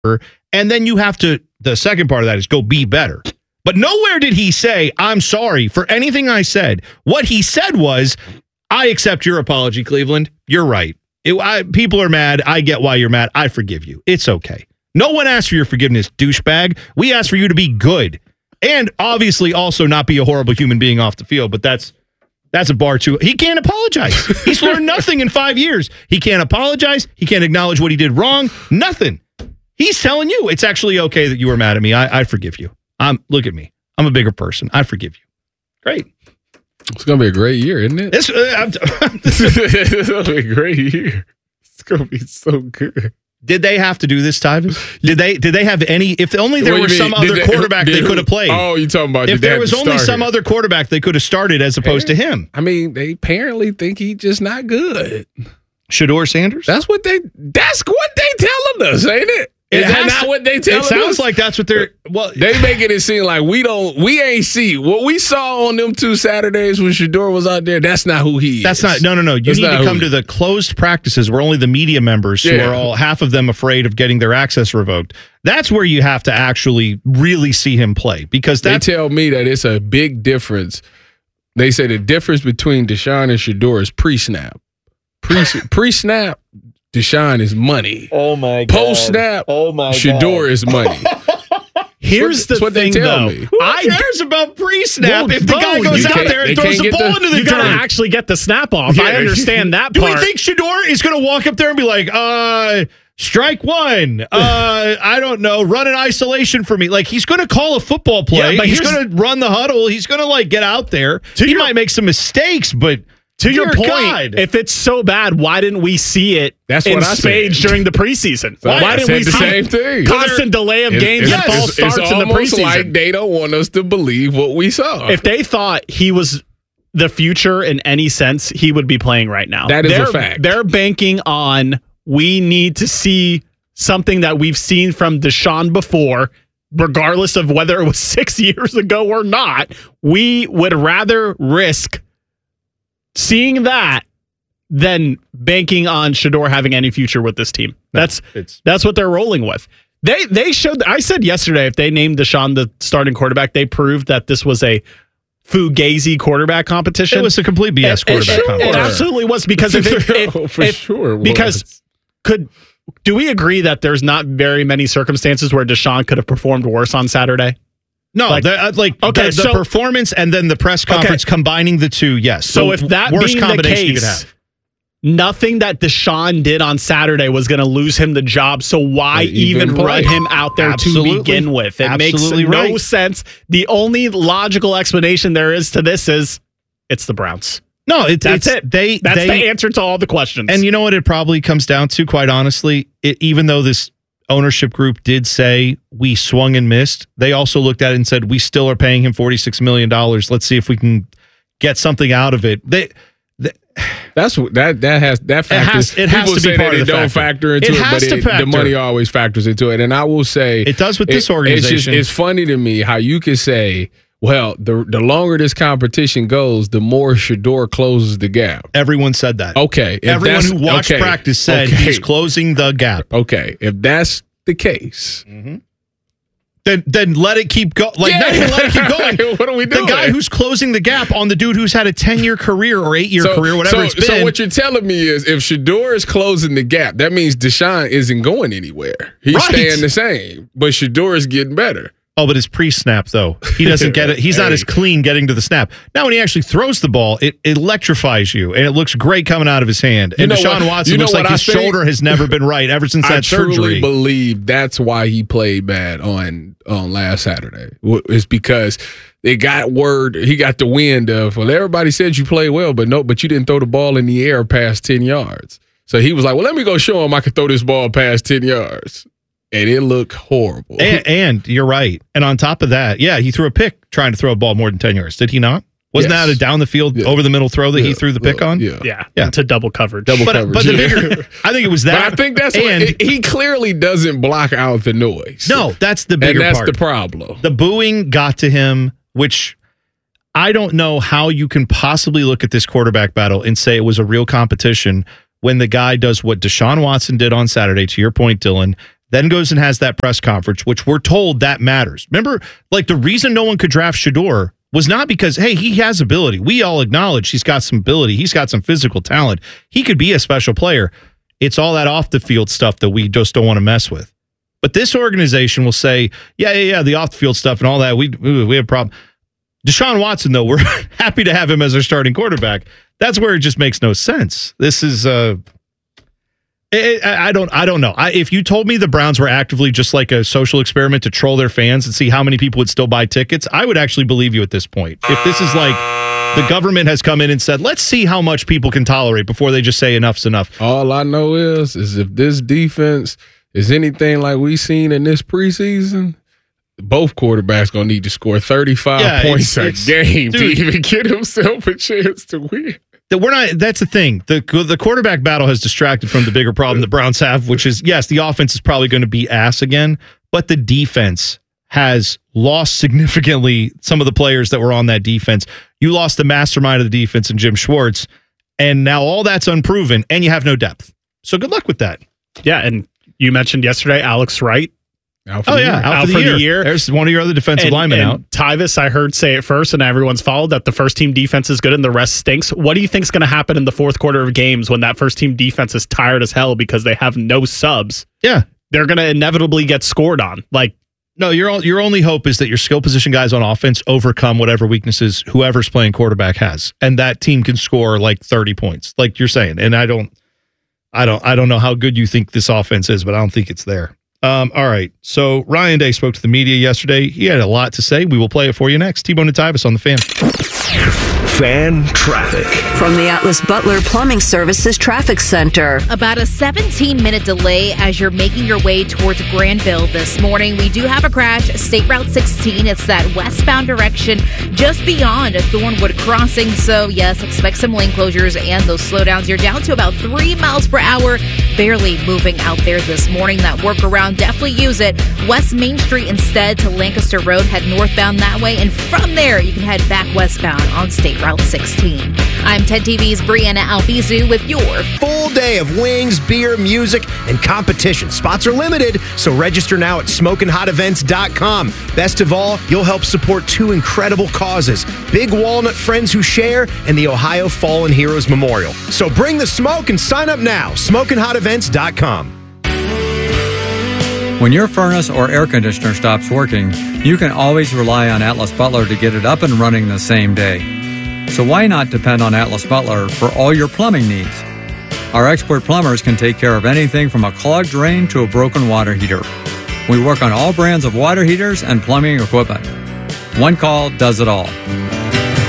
and then you have to, the second part of that is go be better. But nowhere did he say, I'm sorry for anything I said. What he said was, I accept your apology, Cleveland. You're right. People are mad. I get why you're mad. I forgive you. It's okay. No one asked for your forgiveness, douchebag. We asked for you to be good. And obviously also not be a horrible human being off the field. But that's a bar too. He can't apologize. He's learned nothing in 5 years. He can't apologize. He can't acknowledge what he did wrong. Nothing. He's telling you it's actually okay that you were mad at me. I forgive you. Look at me. I'm a bigger person. I forgive you. Great. It's going to be a great year, isn't it? It's going to be a great year. It's going to be so good. Did they have to do this, Tyvus? Did they have any? If only there was some other quarterback they could have played. Oh, you talking about? If there was only some other quarterback they could have started as opposed to him. I mean, they apparently think he's just not good. Shedeur Sanders? That's what they telling us, ain't it? Is that not what they telling us? It sounds like that's what they're. Well, they making it seem like we ain't see what we saw on them 2 Saturdays when Shedeur was out there. That's not who he is. That's not. No. You need to come to the closed practices where only the media members, who are all half of them afraid of getting their access revoked. That's where you have to actually really see him play, because they tell me that it's a big difference. They say the difference between Deshaun and Shedeur is pre-snap. Pre-snap. Deshaun is money. Oh my God. Post-snap, Shedeur is money. Here's the thing, though. Who cares about pre-snap if the guy goes out there and throws the ball into the dirt? You gotta actually get the snap off. I understand that part. Do we think Shedeur is going to walk up there and be like, strike one, I don't know, run an isolation for me? Like, he's going to call a football play. But he's going to run the huddle. He's going to, get out there. He might make some mistakes, but... To your point, if it's so bad, why didn't we see it in spades during the preseason? Why didn't we see the same thing? Constant delay of games and false starts in the preseason. It's like they don't want us to believe what we saw. If they thought he was the future in any sense, he would be playing right now. That is a fact. They're banking on, we need to see something that we've seen from Deshaun before, regardless of whether it was 6 years ago or not. We would rather risk seeing that than banking on Shedeur having any future with this team. That's what they're rolling with. They showed. I said yesterday, if they named Deshaun the starting quarterback, they proved that this was a fugazi quarterback competition. It was a complete BS quarterback competition. It absolutely was, because do we agree that there's not very many circumstances where Deshaun could have performed worse on Saturday? No, the performance and then the press conference combining the two, yes. So if that being the case, nothing that Deshaun did on Saturday was going to lose him the job, so why even run him out there to begin with? It makes no sense. The only logical explanation there is to this is it's the Browns. No, that's it. That's the answer to all the questions. And you know what it probably comes down to, quite honestly? Even though this ownership group did say we swung and missed, they also looked at it and said we still are paying him $46 million. Let's see if we can get something out of it. That's that factors. It has to be part of the don't factor into it, but the money always factors into it. And I will say it does with this organization. It's funny to me how you can say, well, the longer this competition goes, the more Shedeur closes the gap. Everyone said that. Okay. Everyone who watched practice said he's closing the gap. Okay. If that's the case, then let it keep going. Not even let it keep going. What are we doing? The guy who's closing the gap on the dude who's had a 10-year career or 8-year career, whatever it's been. So what you're telling me is if Shedeur is closing the gap, that means Deshaun isn't going anywhere. He's staying the same, but Shedeur is getting better. Oh, but it's pre-snap, though. He doesn't get it. He's not as clean getting to the snap. Now, when he actually throws the ball, it electrifies you, and it looks great coming out of his hand. And Deshaun Watson looks like his shoulder has never been right ever since that surgery. I truly believe that's why he played bad on last Saturday. It's because they got word, he got the wind of, well, everybody said you played well, but you didn't throw the ball in the air past 10 yards. So he was like, well, let me go show him I can throw this ball past 10 yards. And it looked horrible. And you're right. And on top of that, he threw a pick trying to throw a ball more than 10 yards. Did he not? Wasn't that a down the field, over the middle throw that he threw the pick on? Yeah. To double coverage. But the bigger, I think it was that. But I think that's what he clearly doesn't block out the noise. No, that's the bigger part. And that's the problem. The booing got to him, which I don't know how you can possibly look at this quarterback battle and say it was a real competition when the guy does what Deshaun Watson did on Saturday, to your point, Dylan. then goes and has that press conference, which we're told that matters. Remember, like the reason no one could draft Shedeur was not because, hey, he has ability. We all acknowledge he's got some ability. He's got some physical talent. He could be a special player. It's all that off the field stuff that we just don't want to mess with. But this organization will say, yeah, the off the field stuff and all that, we have a problem. Deshaun Watson, though, we're happy to have him as our starting quarterback. That's where it just makes no sense. This is I don't know. If you told me the Browns were actively just like a social experiment to troll their fans and see how many people would still buy tickets, I would actually believe you at this point. If this is like the government has come in and said, let's see how much people can tolerate before they just say enough's enough. All I know is if this defense is anything like we seen in this preseason, both quarterbacks going to need to score 35 points a game to even get himself a chance to win. That's the thing. The quarterback battle has distracted from the bigger problem the Browns have, which is, yes, the offense is probably going to be ass again, but the defense has lost significantly some of the players that were on that defense. You lost the mastermind of the defense in Jim Schwartz, and now all that's unproven, and you have no depth. So good luck with that. Yeah, and you mentioned yesterday Alex Wright. Out for the year. There's one of your other defensive linemen out. Tyvis, I heard say it first, and everyone's followed that the first team defense is good and the rest stinks. What do you think is going to happen in the fourth quarter of games when that first team defense is tired as hell because they have no subs? Yeah, they're going to inevitably get scored on. No, your only hope is that your skill position guys on offense overcome whatever weaknesses whoever's playing quarterback has, and that team can score like 30 points, like you're saying. And I don't know how good you think this offense is, but I don't think it's there. All right. So Ryan Day spoke to the media yesterday. He had a lot to say. We will play it for you next. T-Bone and Tyvis on the Fan. Fan traffic from the Atlas Butler Plumbing Services Traffic Center. About a 17-minute delay as you're making your way towards Granville this morning. We do have a crash, State Route 16. It's that westbound direction just beyond Thornwood Crossing. So, yes, expect some lane closures and those slowdowns. You're down to about 3 miles per hour, barely moving out there this morning. That workaround, definitely use it. West Main Street instead to Lancaster Road. Head northbound that way. And from there, you can head back westbound on State Route 16. I'm 10 TV's Brianna Albizu with your full day of wings, beer, music, and competition. Spots are limited, so register now at SmokingHotEvents.com. Best of all, you'll help support two incredible causes: Big Walnut Friends Who Share and the Ohio Fallen Heroes Memorial. So bring the smoke and sign up now. SmokingHotEvents.com. When your furnace or air conditioner stops working, you can always rely on Atlas Butler to get it up and running the same day. So why not depend on Atlas Butler for all your plumbing needs? Our expert plumbers can take care of anything from a clogged drain to a broken water heater. We work on all brands of water heaters and plumbing equipment. One call does it all.